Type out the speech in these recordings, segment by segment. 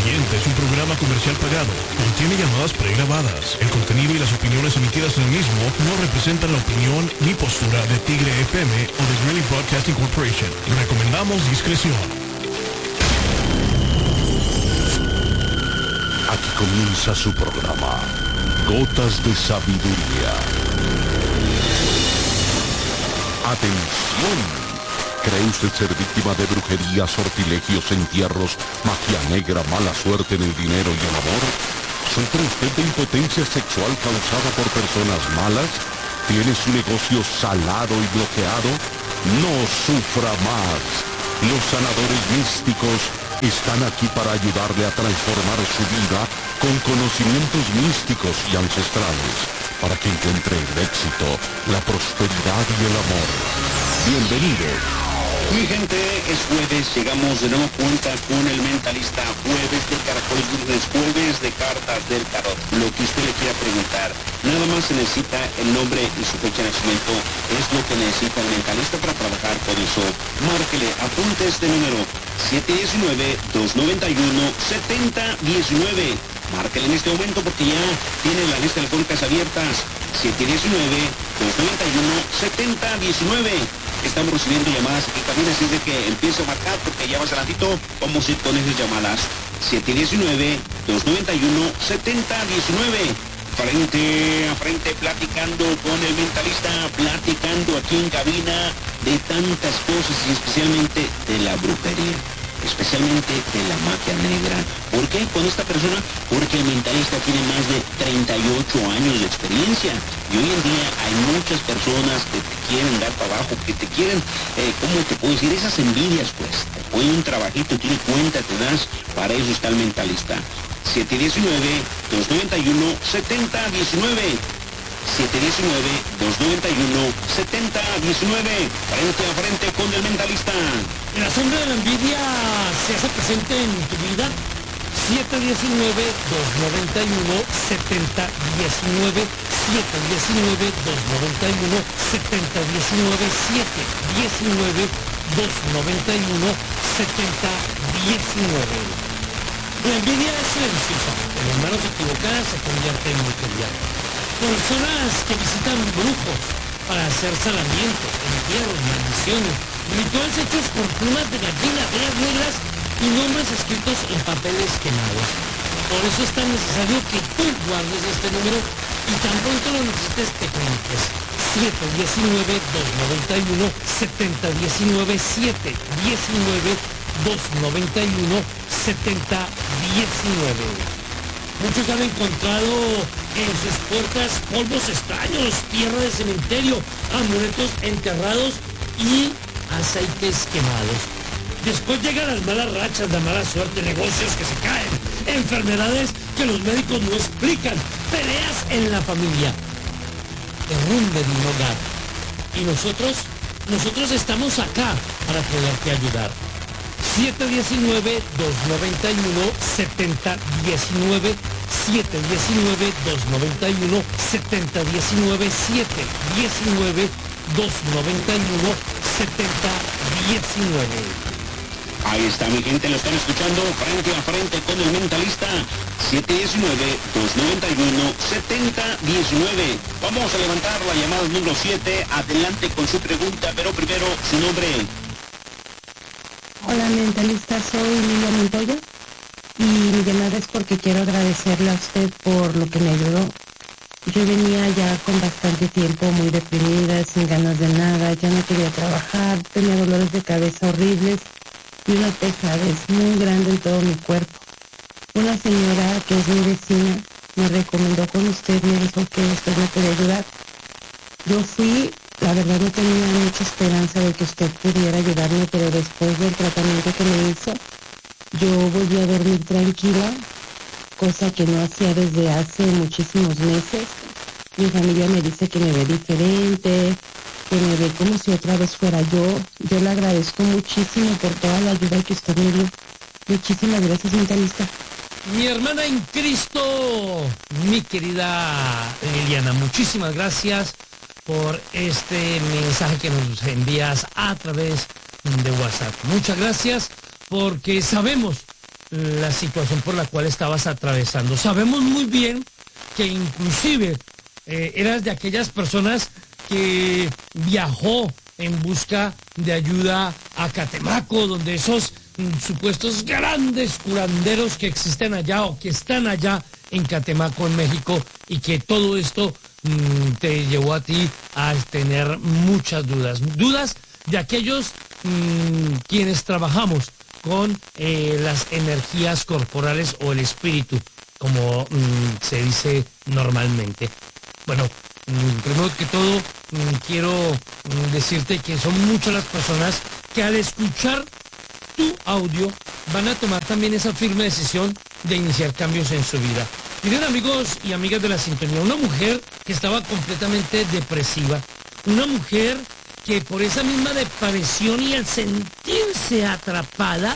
siguiente es un programa comercial pagado. Contiene llamadas pregrabadas. El contenido y las opiniones emitidas en el mismo no representan la opinión ni postura de Tigre FM o de Israeli Broadcasting Corporation. Recomendamos discreción. Aquí comienza su programa, Gotas de Sabiduría. ¡Atención! ¿Cree usted ser víctima de brujería, sortilegios, entierros, magia negra, mala suerte en el dinero y el amor? ¿Sufre usted de impotencia sexual causada por personas malas? ¿Tiene su negocio salado y bloqueado? No sufra más. Los sanadores místicos están aquí para ayudarle a transformar su vida con conocimientos místicos y ancestrales, para que encuentre el éxito, la prosperidad y el amor. Bienvenido. Mi gente, es jueves, llegamos de nuevo cuenta con el mentalista, jueves de caracoles verdes, jueves de cartas del tarot. Lo que usted le quiera preguntar, nada más se necesita el nombre y su fecha de nacimiento, es lo que necesita el mentalista para trabajar con eso. Márquele, apunte este número, 719-291-7019. Márquele en este momento porque ya tiene las listas telefónicas abiertas, 719-291-7019. Estamos recibiendo llamadas aquí también, así de que empiece a marcar porque ya más adelantito vamos a ir con esas llamadas. 719-291-7019. Frente a frente, platicando con el mentalista, platicando aquí en cabina de tantas cosas y especialmente de la brujería, especialmente de la magia negra. ¿Por qué con esta persona? Porque el mentalista tiene más de 38 años de experiencia y hoy en día hay muchas personas que te quieren dar para abajo, que te quieren, ¿cómo te puedo decir? Esas envidias, pues, te ponen un trabajito, tiene cuenta, te das, para eso está el mentalista. 719-291-7019. 719-291-7019. Frente a frente con el mentalista. La sombra de la envidia se hace presente en tu vida. 719-291-7019. 719-291-7019. 719-291-7019. La envidia es silenciosa. En las manos equivocadas se convierte en brujería. Personas que visitan brujos para hacer salamientos, entierros, maldiciones, rituales hechos por plumas de gallina, velas negras y nombres escritos en papeles quemados. Por eso es tan necesario que tú guardes este número y tan pronto lo necesites te comuniques. 719-291-7019. 719-291-7019. Muchos han encontrado en sus puertas polvos extraños, tierra de cementerio, amuletos enterrados y aceites quemados. Después llegan las malas rachas, la mala suerte, negocios que se caen, enfermedades que los médicos no explican, peleas en la familia, derrumbe de un hogar. Y nosotros estamos acá para poderte ayudar. 719-291-7019. 719-291-7019. 719-291-7019. Ahí está, mi gente, lo están escuchando frente a frente con el mentalista. 719-291-7019. Vamos a levantar la llamada número 7. Adelante con su pregunta, pero primero su nombre. Hola, mentalista, soy Lilia Montoya y mi llamada es porque quiero agradecerle a usted por lo que me ayudó. Yo venía ya con bastante tiempo muy deprimida, sin ganas de nada, ya no quería trabajar, tenía dolores de cabeza horribles y una pesadez muy grande en todo mi cuerpo. Una señora que es mi vecina me recomendó con usted, me dijo que usted me podía ayudar. Yo fui, la verdad no tenía mucha esperanza de que usted pudiera ayudarme, pero después del tratamiento que me hizo, yo volví a dormir tranquila, cosa que no hacía desde hace muchísimos meses. Mi familia me dice que me ve diferente, que me ve como si otra vez fuera yo. Yo le agradezco muchísimo por toda la ayuda que usted me dio. Muchísimas gracias, mentalista. Mi hermana en Cristo, mi querida Liliana, muchísimas gracias por este mensaje que nos envías a través de WhatsApp. Muchas gracias porque sabemos la situación por la cual estabas atravesando. Sabemos muy bien que inclusive eras de aquellas personas que viajó en busca de ayuda a Catemaco, donde esos supuestos grandes curanderos que existen allá o que están allá en Catemaco, en México, y que todo esto te llevó a ti a tener muchas dudas de aquellos quienes trabajamos con las energías corporales o el espíritu, como se dice normalmente. Bueno, primero que todo quiero decirte que son muchas las personas que al escuchar tu audio van a tomar también esa firme decisión de iniciar cambios en su vida. Miren, amigos y amigas de la sintonía, una mujer que estaba completamente depresiva, una mujer que por esa misma depresión y al sentirse atrapada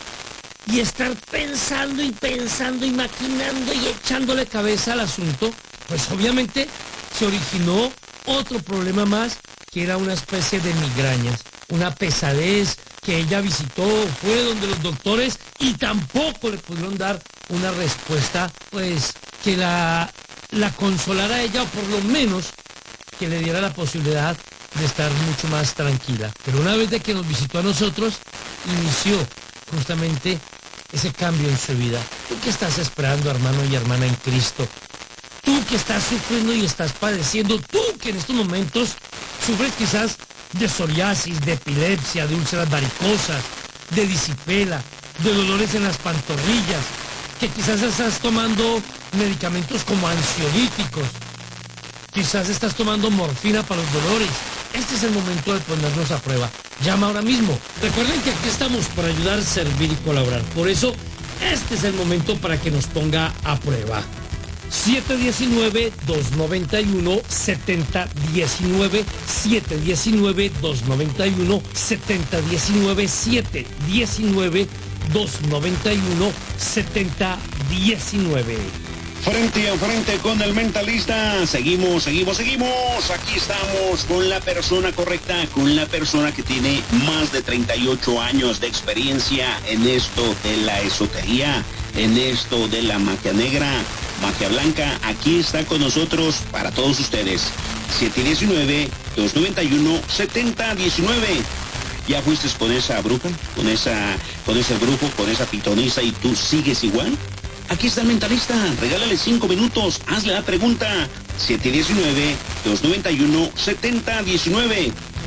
y estar pensando y maquinando y echándole cabeza al asunto, pues obviamente se originó otro problema más, que era una especie de migrañas, una pesadez que ella visitó, fue donde los doctores y tampoco le pudieron dar una respuesta, pues, que la consolara a ella, o por lo menos que le diera la posibilidad de estar mucho más tranquila. Pero una vez de que nos visitó a nosotros, inició justamente ese cambio en su vida. ¿Tú qué estás esperando, hermano y hermana en Cristo? Tú que estás sufriendo y estás padeciendo, tú que en estos momentos sufres quizás de psoriasis, de epilepsia, de úlceras varicosas, de disipela, de dolores en las pantorrillas, que quizás estás tomando medicamentos como ansiolíticos, quizás estás tomando morfina para los dolores. Este es el momento de ponernos a prueba. Llama ahora mismo. Recuerden que aquí estamos para ayudar, servir y colaborar. Por eso, este es el momento para que nos ponga a prueba. 719-291-7019, 719-291-7019, 719-291-7019. Frente a frente con el mentalista, seguimos. Aquí estamos con la persona correcta, con la persona que tiene más de 38 años de experiencia en esto de la esotería, en esto de la magia negra, magia blanca. Aquí está con nosotros para todos ustedes. 719-291-7019. ¿Ya fuiste con esa bruja, con ese brujo, con esa pitonisa y tú sigues igual? Aquí está el mentalista, regálale 5 minutos, hazle la pregunta. 719-291-7019.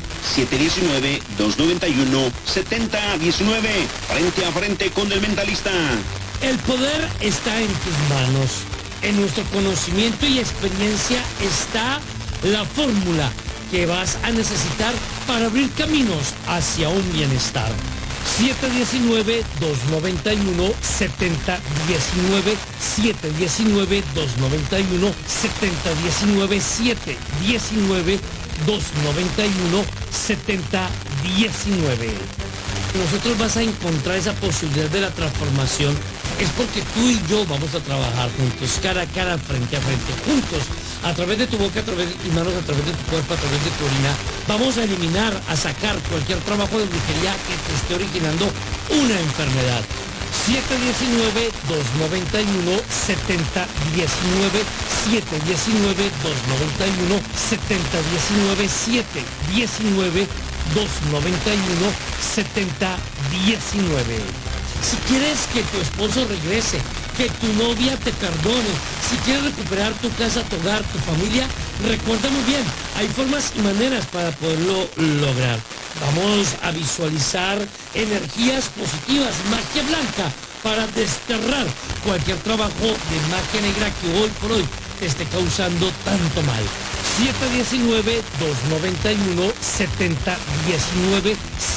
719-291-7019. Frente a frente con el mentalista. El poder está en tus manos. En nuestro conocimiento y experiencia está la fórmula que vas a necesitar para abrir caminos hacia un bienestar. 719-291-7019, 719-291-7019, 719-291-7019. Nosotros vas a encontrar esa posibilidad de la transformación. Es porque tú y yo vamos a trabajar juntos, cara a cara, frente a frente, juntos, a través de tu boca, a través de tus manos, a través de tu cuerpo, a través de tu orina. Vamos a eliminar, a sacar cualquier trabajo de brujería que te esté originando una enfermedad. 719-291-7019, 719-291-7019, 719-291-7019. Si quieres que tu esposo regrese, que tu novia te perdone, si quieres recuperar tu casa, tu hogar, tu familia, recuerda muy bien, hay formas y maneras para poderlo lograr. Vamos a visualizar energías positivas, magia blanca, para desterrar cualquier trabajo de magia negra que hoy por hoy te esté causando tanto mal. 719-291-7019,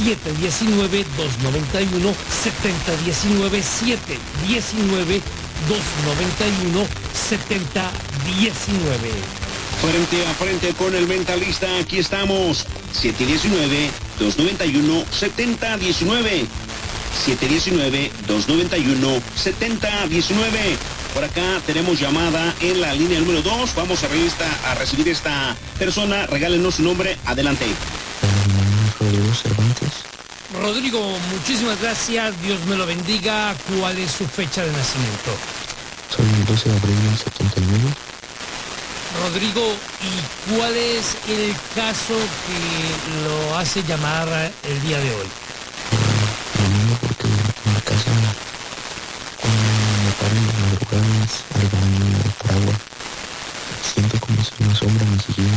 719-291-7019, 719-291-7019. Frente a frente con el mentalista, aquí estamos. 719-291-7019. 719-291-7019. Por acá tenemos llamada en la línea número 2. Vamos a recibir esta persona. Regálenos su nombre. Adelante. Mi nombre es Rodrigo Cervantes. Rodrigo, muchísimas gracias, Dios me lo bendiga. ¿Cuál es su fecha de nacimiento? Soy el 12 de abril del 79. Rodrigo, ¿y cuál es el caso que lo hace llamar el día de hoy? Llamando porque en la casa, cuando me paro en las madrugadas al baño por agua, siento como si una sombra me siguiera